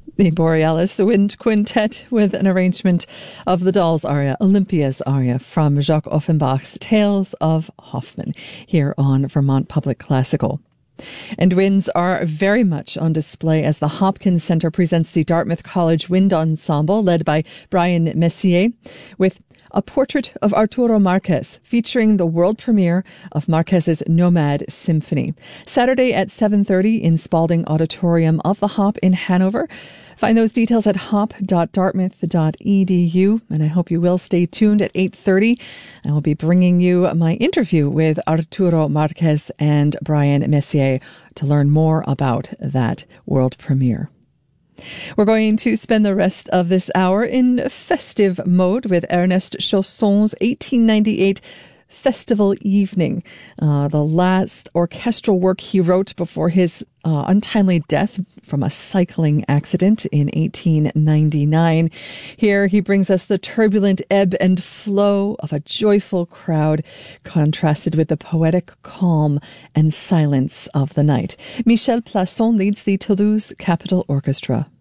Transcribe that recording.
The Borealis Wind Quintet with an arrangement of the Dolls aria, Olympia's aria, from Jacques Offenbach's Tales of Hoffmann, here on Vermont Public Classical. And winds are very much on display as the Hopkins Center presents the Dartmouth College Wind Ensemble, led by Brian Messier, with a portrait of Arturo Marquez, featuring the world premiere of Marquez's Nomad Symphony. Saturday at 7:30 in Spalding Auditorium of the Hop in Hanover. Find those details at hop.dartmouth.edu, and I hope you will stay tuned at 8:30. I will be bringing you my interview with Arturo Marquez and Brian Messier to learn more about that world premiere. We're going to spend the rest of this hour in festive mode with Ernest Chausson's 1898 Festival Evening, the last orchestral work he wrote before his untimely death from a cycling accident in 1899. Here he brings us the turbulent ebb and flow of a joyful crowd, contrasted with the poetic calm and silence of the night. Michel Plasson leads the Toulouse Capitol Orchestra.